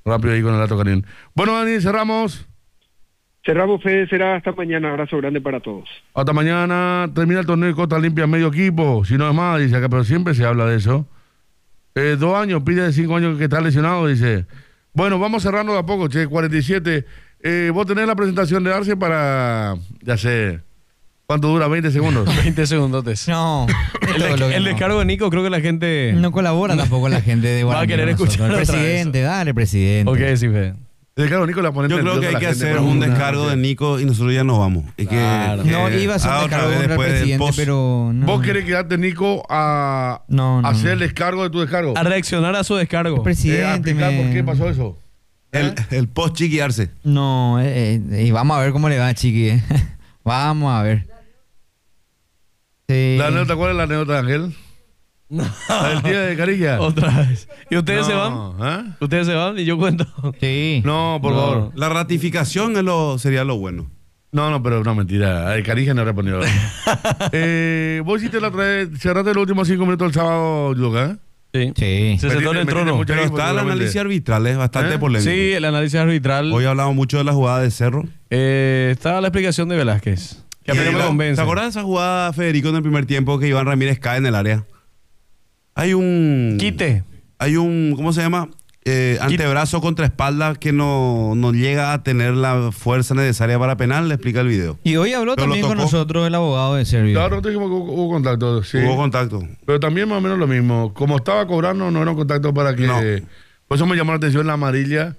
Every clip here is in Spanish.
rápido ahí con el dato Karim. Bueno, Dani, cerramos. Cerramos, Fede, será hasta mañana. Abrazo grande para todos. Hasta mañana. Termina el torneo de Costa Limpia medio equipo. Si no es más, dice acá, pero siempre se habla de eso. 2 años, pide de 5 años que está lesionado, dice. Bueno, vamos cerrando de a poco, che, 47. Vos tenés la presentación de Arce para, ya sé, ¿cuánto dura? 20 segundos. 20 segundos. No. El descargo de Nico, creo que la gente... No colabora tampoco la gente de Va a querer escuchar el presidente, dale, presidente. Ok, sí, Fede. El descargo de Nico la pone. Yo creo que hay que hacer un descargo de Nico y nosotros ya nos vamos. Y que, Claro. No, iba a ser un descargo contra el presidente, pero... No. ¿Vos querés quedarte, Nico, a hacer el descargo de tu descargo? A reaccionar a su descargo. El presidente, explicar por qué pasó eso. el post Chiqui Arce. No, y vamos a ver cómo le va a Chiqui. Vamos a ver. Sí. ¿La anécdota cuál es la anécdota de Ángel? No. ¿La del día de Carilla? Otra vez. ¿Y ustedes se van? ¿Eh? ¿Ustedes se van y yo cuento? Sí. No, por favor. La ratificación sería lo bueno. No, pero no, mentira. El Carija no respondió. Vos hiciste la otra vez, cerraste los últimos 5 minutos el sábado, Luca, Sí. Sí. Se sentó en el trono. mucha Pero info, está el seguramente. análisis arbitral, es bastante polémico. Sí, el análisis arbitral. Hoy hablamos mucho de la jugada de Cerro. Está la explicación de Velázquez. Que a mí no me convence. ¿Te acuerdas de esa jugada, Federico, en el primer tiempo que Iván Ramírez cae en el área? Hay un... Quite. Hay un, ¿cómo se llama? Antebrazo contra espalda que no llega a tener la fuerza necesaria para penal, le explica el video. Y hoy habló Pero también lo con tocó. nosotros el abogado de Servio. Claro, nosotros dijimos que hubo contacto, sí. Hubo contacto. Pero también más o menos lo mismo. Como estaba cobrando, no era un contacto para que... No. Por eso me llamó la atención la amarilla.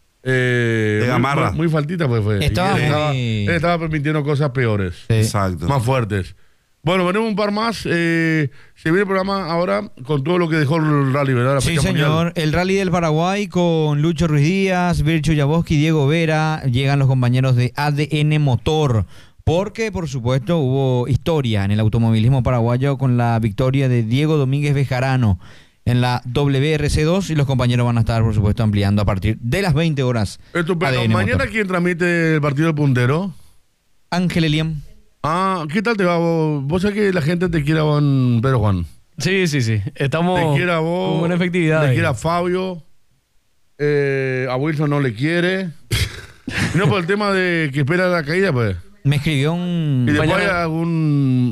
De Gamarra. Muy faltita, pues fue. Estaba Él estaba permitiendo cosas peores. Sí. Exacto. Más fuertes. Bueno, venimos un par más. Se viene el programa ahora con todo lo que dejó el rally, ¿verdad? La Sí, fecha señor. mundial. El Rally del Paraguay con Lucho Ruiz Díaz, Vircho Yaboski, Diego Vera. Llegan los compañeros de ADN Motor. Porque, por supuesto, hubo historia en el automovilismo paraguayo con la victoria de Diego Domínguez Bejarano en la WRC2. Y los compañeros van a estar, por supuesto, ampliando a partir de las 20 horas. Estupendo. ADN Mañana, Motor. ¿quién transmite el partido del puntero? Ángel Eliam. Ah, ¿qué tal te va vos? Vos sabés que la gente te quiere a vos, Pedro Juan. Sí. Estamos Te quiere a vos. con buena efectividad. Te ahí. quiere a Fabio. A Wilson no le quiere. Y no por el tema de que espera la caída, pues. Me escribió un... Y después Mañana- hay algún...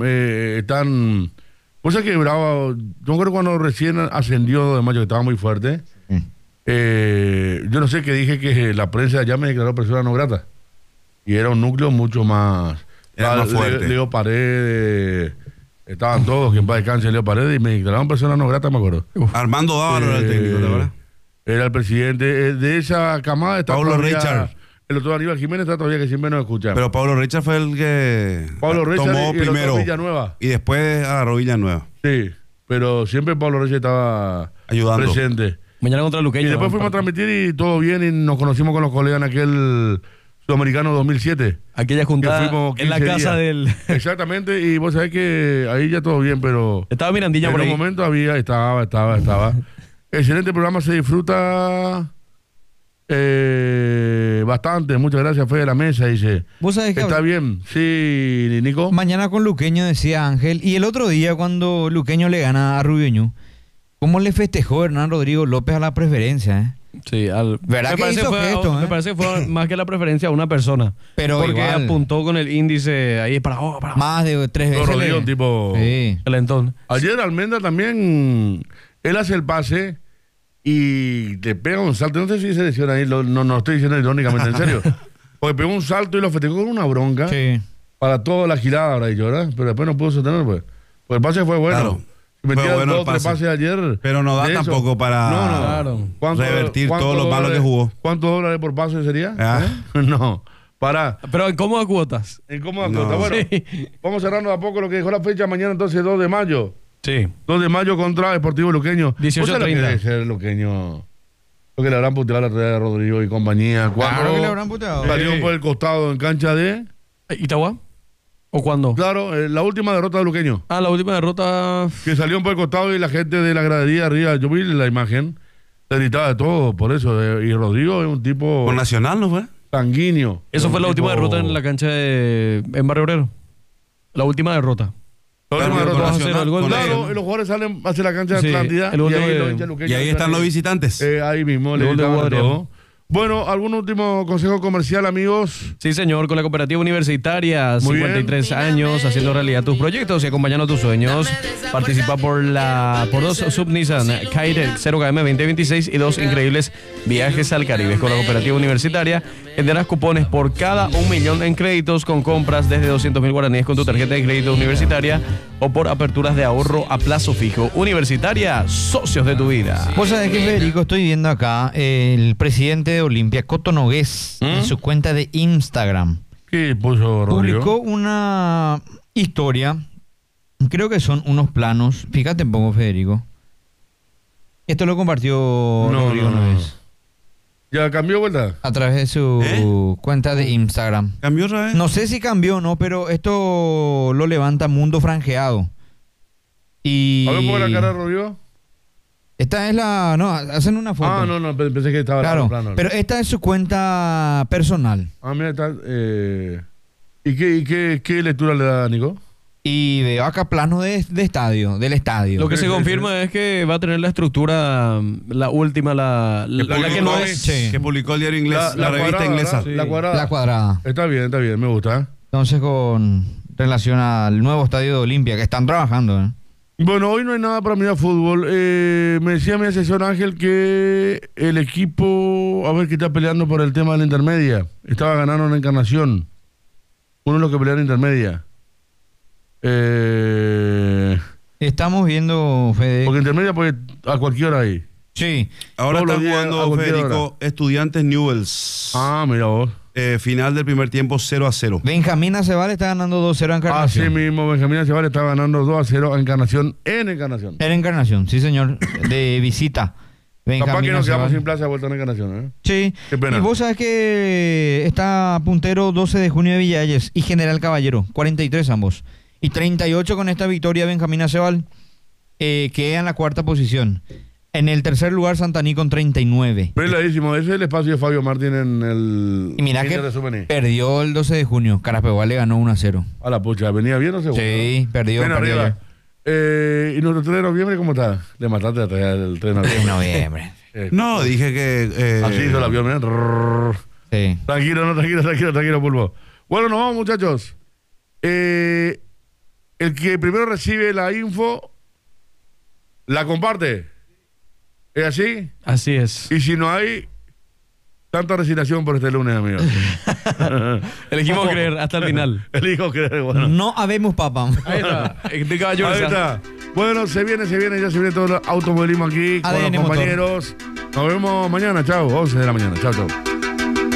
Vos sabés que Bravo, yo creo cuando recién ascendió de mayo, que estaba muy fuerte, yo no sé qué dije que la prensa ya me declaró persona no grata. Y era un núcleo mucho más... Era más fuerte. Leo Paredes, estaban todos, quien paz descanse, Leo Paredes, y me declararon persona no grata, me acuerdo. Armando Dávaro era el técnico, la verdad. Era el presidente de esa camada. Está Pablo todavía- Richard. El doctor Aníbal Jiménez está todavía que siempre nos escucha. Pero Pablo Richard fue el que Pablo Richard tomó y el primero. doctor Villanueva. Y después agarró Villanueva. Sí, pero siempre Pablo Reyes estaba Ayudando. presente. Mañana contra Luqueño. Y después fuimos a transmitir y todo bien y nos conocimos con los colegas en aquel Sudamericano 2007. Aquella juntada Que fuimos en la 15 casa días. del... Exactamente, y vos sabés que ahí ya todo bien, pero Estaba Mirandilla en por un ahí. momento estaba. Excelente programa, se disfruta bastante. Muchas gracias, Fede de la Mesa, dice. ¿Vos sabés que Está bien, sí, Nico. mañana con Luqueño, decía Ángel, y el otro día cuando Luqueño le gana a Rubioño, ¿cómo le festejó Hernán Rodrigo López a la preferencia? Sí, ¿Verdad que hizo gesto, me parece que fue más que la preferencia a una persona. Pero porque igual. apuntó con el índice ahí para Más de 3 No, veces. Rodrigo, un tipo... Sí. calentón. Ayer Almendra también, él hace el pase y le pega un salto. No sé si se lesiona ahí, no estoy diciendo irónicamente, en serio. Porque pegó un salto y lo festejó con una bronca Sí. para toda la girada, habrá dicho, ¿verdad? Pero después no pudo sostener, pues. Pues el pase fue bueno. Claro. Si metía Fue bueno 2 el o 3 pase. pases ayer. Pero no da de eso. tampoco para Claro. revertir todo lo malo que jugó. ¿Cuántos dólares por pase sería? Ah. No, para. Pero en cómodas cuotas. En cómoda No. cuota. Bueno, Sí. vamos cerrando de a poco lo que dejó la fecha. Mañana entonces 2 de mayo. Sí. 2 de mayo contra Deportivo Luqueño. 18:30. ¿Vos sabés lo que debe ser Luqueño? Lo que le habrán puteado la otra vez a Rodrigo y compañía. Claro Cuando que le habrán puteado. salieron Sí. por el costado en cancha de... ¿Itagua? ¿O cuándo? Claro, la última derrota de Luqueño. Ah, la última derrota. Que salieron por el costado y la gente de la gradería arriba, yo vi la imagen, se gritaba de todo por eso. Y Rodrigo es un tipo Por Nacional, ¿no fue? sanguíneo. Eso fue la última derrota en la cancha en Barrio Obrero. La última derrota. La última Claro, derrota. con Nacional, el gol con de- Claro, y los jugadores salen hacia la cancha de Sí, Atlántida el gol y ahí de- los hinchas luqueños Y ahí están los visitantes. ahí mismo, le El gol de gritaban Hugo Adrián. todo. Bueno, ¿algún último consejo comercial, amigos? Sí, señor, con la cooperativa universitaria, Muy 53 años, haciendo realidad tus proyectos y acompañando tus sueños. Participa por dos Sub Nissan Kite 0KM 2026 y 2 increíbles viajes al Caribe. Con la cooperativa universitaria tendrás cupones por cada 1 millón en créditos con compras desde 200.000 guaraníes con tu tarjeta de crédito universitaria o por aperturas de ahorro a plazo fijo. Universitaria, socios de tu vida. Vos sabés que, Federico, estoy viendo acá el presidente de Olimpia, Coto Nogués, en su cuenta de Instagram. ¿Qué puso Rodrigo? Publicó una historia, creo que son unos planos. Fíjate un poco, Federico. Esto lo compartió Rodrigo Nogués ¿Ya cambió vuelta? a través de su cuenta de Instagram. ¿Cambió otra vez? No sé si cambió o no, pero esto lo levanta Mundo Franjeado. Y A ver, ¿puedo la cara de Rodrigo? esta es la... No, hacen una foto. Ah, no, pensé que estaba Claro, en plano. pero esta es su cuenta personal. Ah, mira, está... ¿Y qué lectura le da, Nico? Y veo acá planos de estadio, del estadio. Lo que se confirma es que va a tener la estructura, la última, la que no es... Sí. Que publicó el diario inglés, la revista cuadrada, inglesa. ¿verdad? La cuadrada. La cuadrada. Está bien, me gusta. ¿eh? Entonces, con relación al nuevo estadio de Olimpia, que están trabajando, ¿eh? Bueno, hoy no hay nada para mirar fútbol. Me decía mi asesor Ángel que el equipo, a ver, que está peleando por el tema de la intermedia. Estaba ganando en Encarnación. Uno de los que pelean en intermedia. Estamos viendo, Fede. Porque intermedia puede a cualquier hora ahí. Sí. Ahora Todos los está días, a jugando, cualquier Federico, Estudiantes Newells. Ah, mira vos. Final del primer tiempo 0-0. Benjamín Aceval está ganando 2-0 a Así Encarnación. mismo, Benjamín Aceval está ganando 2-0 a Encarnación en Encarnación. Era Encarnación, sí, señor. De visita. Capaz que nos quedamos Aceval. sin plaza de vuelta en Encarnación, ¿eh? Sí. Qué pena. Y vos sabés que está puntero 12 de junio de Villalles y General Caballero, 43 ambos. Y 38 con esta victoria Benjamín Aceval, queda en la cuarta posición. En el tercer lugar Santaní con 39. Peladísimo, ese es el espacio de Fabio Martín en el... Y mira que Inter de Souvenir. perdió el 12 de junio. Carapeguá le ganó 1-0. A la pucha, venía bien o segundo. Sí, perdió. Ven perdió arriba. ¿Y nuestro 3 de noviembre cómo está? Le mataste a traer el 3 de ayer. En noviembre. noviembre. No, dije que... Así hizo el avión, ¿eh? Sí. Tranquilo, Pulpo. Bueno, nos vamos, muchachos. El que primero recibe la info, la comparte. ¿Es así? Así es. Y si no hay, tanta resignación por este lunes, amigos. Elegimos creer hasta el final. Elijo creer, bueno. No habemos papa. Ahí está. De caballo. Ahí está. Bueno, se viene, ya se viene todo el automovilismo aquí con ADN los Motor. compañeros. Nos vemos mañana, chao, 11 de la mañana. Chao.